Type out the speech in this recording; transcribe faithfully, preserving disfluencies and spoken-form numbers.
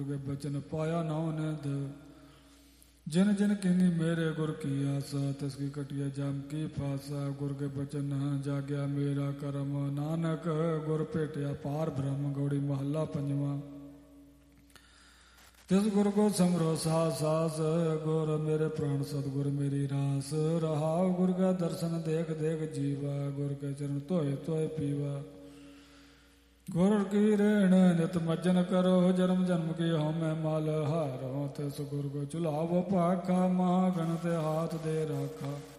बचन पाया नाउ निध जिन जिन किनी मेरे गुर की आसा तिसकी कटिया जाम की फासा गुर के बचन जाग्या मेरा करम नानक गुर भेटिया पार ब्रह्म गौड़ी महला पंजवा तिस गुर को समरो सास सास गुर मेरे प्राण सतगुर मेरी रास रहाव गुर का दर्शन देख देख जीवा गुर के चरण तोय तोय पीवा गुर की रेण नित मज्जन करो जन्म जन्म की हो मैं माल हारो तिस गुर को चुलावो पाखा महागण ते हाथ दे राखा